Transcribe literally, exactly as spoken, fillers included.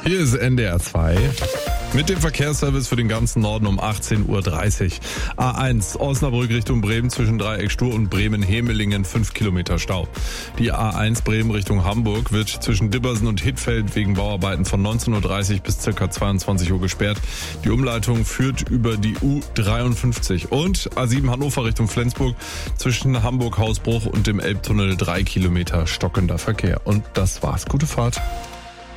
Hier ist N D R zwei. Mit dem Verkehrsservice für den ganzen Norden um achtzehn Uhr dreißig. A eins Osnabrück Richtung Bremen zwischen Dreieck Stur und Bremen-Hemelingen fünf Kilometer Stau. Die A eins Bremen Richtung Hamburg wird zwischen Dibbersen und Hittfeld wegen Bauarbeiten von neunzehn Uhr dreißig bis ca. zweiundzwanzig Uhr gesperrt. Die Umleitung führt über die U dreiundfünfzig. Und A sieben Hannover Richtung Flensburg zwischen Hamburg-Hausbruch und dem Elbtunnel drei Kilometer stockender Verkehr. Und das war's. Gute Fahrt.